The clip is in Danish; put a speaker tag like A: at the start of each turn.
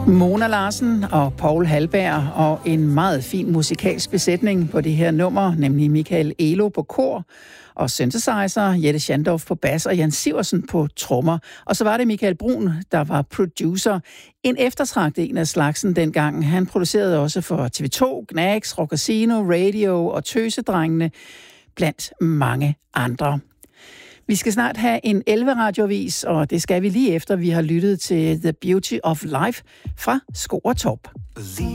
A: Mona Larsen og Paul Halberg og en meget fin musikalsk besætning på det her nummer, nemlig Michael Elo på kor og synthesizer, Jette Schandorf på bas og Jan Siversen på trommer. Og så var det Michael Brun, der var producer. En eftertragtet en af slagsen dengang. Han producerede også for TV2, Gnags, Rock Casino, Radio og Tøsedrengene, blandt mange andre. Vi skal snart have en 11-radioavis, og det skal vi lige efter, vi har lyttet til The Beauty of Life fra Sko og Torp.